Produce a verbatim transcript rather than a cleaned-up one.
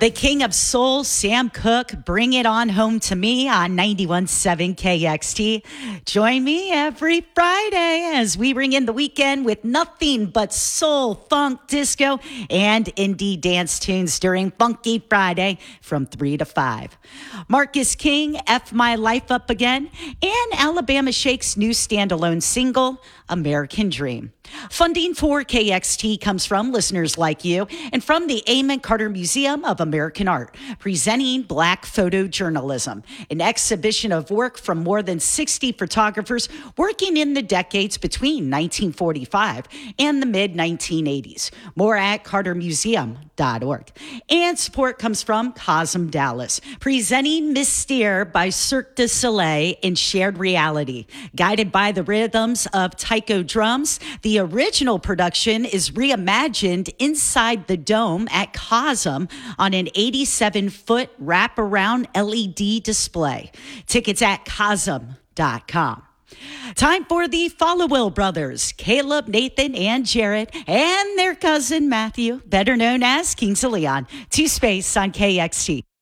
The king of soul, Sam Cooke, bring it on home to me on ninety-one point seven K X T. Join me every Friday as we bring in the weekend with nothing but soul, funk, disco, and indie dance tunes during Funky Friday from three to five. Marcus King, F My Life Up Again, and Alabama Shake's new standalone single, American Dream. Funding for K X T comes from listeners like you and from the Amon Carter Museum of American Art, presenting Black Photojournalism, an exhibition of work from more than sixty photographers working in the decades between nineteen forty-five and the mid nineteen eighties. More at carter museum dot org. And support comes from Cosm Dallas, presenting Mystere by Cirque du Soleil in shared reality. Guided by the rhythms of taiko drums, the original production is reimagined inside the dome at Cosm on an eighty-seven foot wraparound L E D display. Tickets at cosm dot com. Time for the Followill brothers, Caleb, Nathan, and Jared, and their cousin Matthew, better known as Kings of Leon, to Space on K X T.